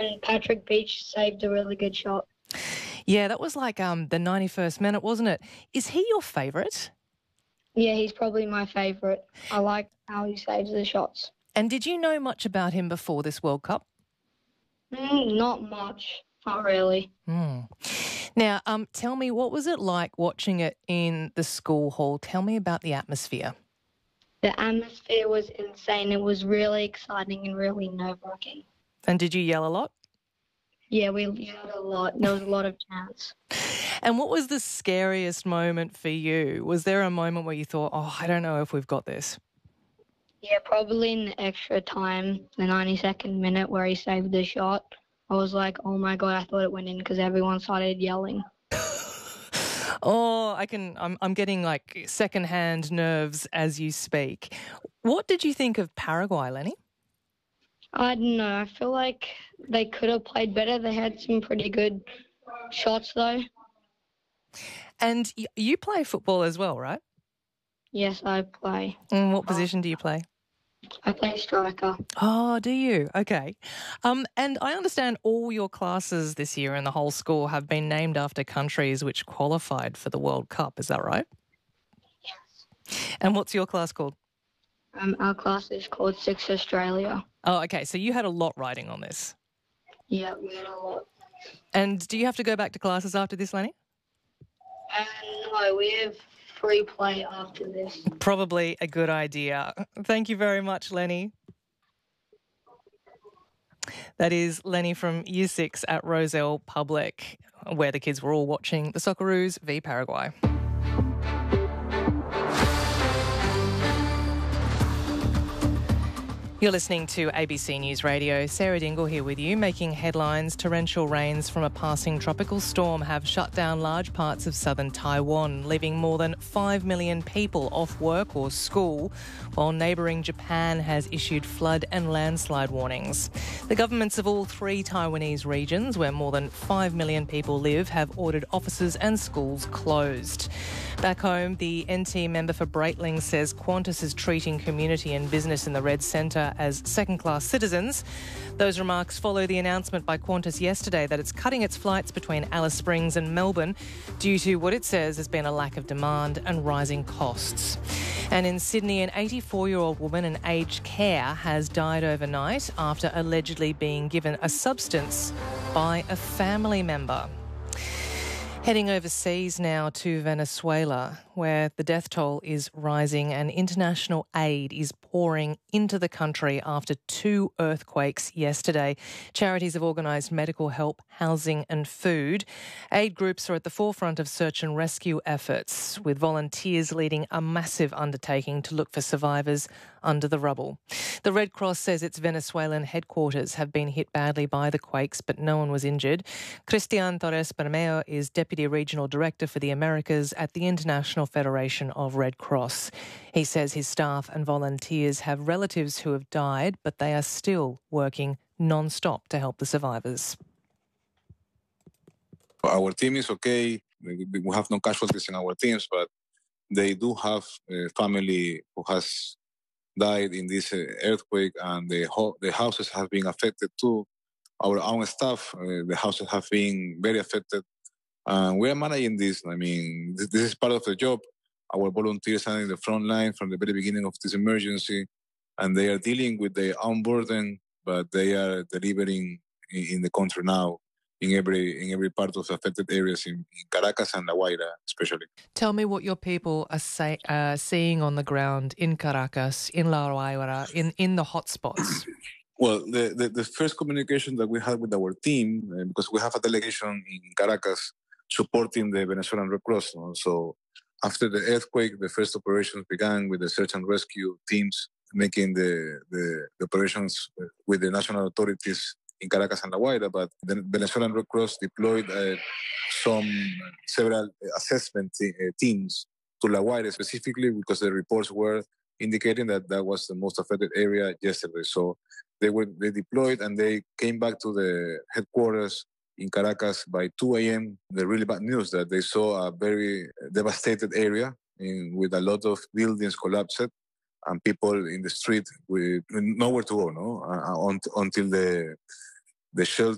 and Patrick Beach saved a really good shot. Yeah, that was like the 91st minute, wasn't it? Is he your favourite? Yeah, he's probably my favourite. I like how he saves the shots. And did you know much about him before this World Cup? Not much. Not really. Now, tell me, what was it like watching it in the school hall? Tell me about the atmosphere. The atmosphere was insane. It was really exciting and really nerve-wracking. And did you yell a lot? Yeah, we yelled a lot. There was a lot of chants. And what was the scariest moment for you? Was there a moment where you thought, oh, I don't know if we've got this? Yeah, probably in the extra time, the 92nd minute where he saved the shot. I was like, oh my God, I thought it went in because everyone started yelling. Oh, I'm getting like secondhand nerves as you speak. What did you think of Paraguay, Lenny? I don't know. I feel like they could have played better. They had some pretty good shots though. And you play football as well, right? Yes, I play. And what position do you play? I play striker. Oh, do you? Okay. And I understand all your classes this year in the whole school have been named after countries which qualified for the World Cup. Is that right? Yes. And what's your class called? Our class is called Six Australia. Oh, okay. So you had a lot riding on this. Yeah, we had a lot. And do you have to go back to classes after this, Lenny? No, we have free play after this. Probably a good idea. Thank you very much, Lenny. That is Lenny from Year 6 at Rozelle Public, where the kids were all watching the Socceroos v Paraguay. You're listening to ABC News Radio. Sarah Dingle here with you, making headlines. Torrential rains from a passing tropical storm have shut down large parts of southern Taiwan, leaving more than 5 million people off work or school, while neighbouring Japan has issued flood and landslide warnings. The governments of all three Taiwanese regions, where more than 5 million people live, have ordered offices and schools closed. Back home, the NT member for Breitling says Qantas is treating community and business in the Red Centre as second-class citizens. Those remarks follow the announcement by Qantas yesterday that it's cutting its flights between Alice Springs and Melbourne due to what it says has been a lack of demand and rising costs. And in Sydney, an 84-year-old woman in aged care has died overnight after allegedly being given a substance by a family member. Heading overseas now to Venezuela, where the death toll is rising and international aid is pouring into the country after 2 earthquakes yesterday. Charities have organised medical help, housing and food. Aid groups are at the forefront of search and rescue efforts, with volunteers leading a massive undertaking to look for survivors under the rubble. The Red Cross says its Venezuelan headquarters have been hit badly by the quakes, but no one was injured. Cristian Torres Bermeo is Deputy Regional Director for the Americas at the International Federation of Red Cross. He says his staff and volunteers have relatives who have died, but they are still working non-stop to help the survivors. Our team is okay. We have no casualties in our teams, but they do have a family who has died in this earthquake, and the houses have been affected too. Our own staff, the houses have been very affected. We are managing this. I mean, this is part of the job. Our volunteers are in the front line from the very beginning of this emergency, and they are dealing with their own burden, but they are delivering in the country now, in every part of the affected areas in Caracas and La Guaira especially. Tell me what your people are seeing on the ground in Caracas, in La Guaira, in the hotspots. Well, the first communication that we had with our team, because we have a delegation in Caracas supporting the Venezuelan Red Cross. So after the earthquake, the first operations began with the search and rescue teams making the operations with the national authorities in Caracas and La Guaira, but the Venezuelan Red Cross deployed several assessment teams to La Guaira specifically because the reports were indicating that was the most affected area yesterday. So they deployed and they came back to the headquarters in Caracas by 2 a.m. The really bad news that they saw a very devastated area with a lot of buildings collapsed and people in the street with nowhere to go, until the shelter